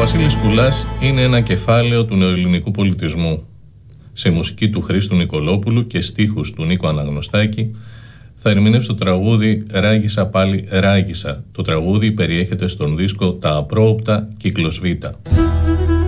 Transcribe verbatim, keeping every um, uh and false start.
Βασίλης Κουλάς είναι ένα κεφάλαιο του νεοελληνικού πολιτισμού. Σε μουσική του Χρήστου Νικολόπουλου και στίχους του Νίκο Αναγνωστάκη θα ερμηνεύσει το τραγούδι «Ράγισα πάλι ράγισα». Το τραγούδι περιέχεται στον δίσκο «Τα Απρόοπτα Κύκλος Β».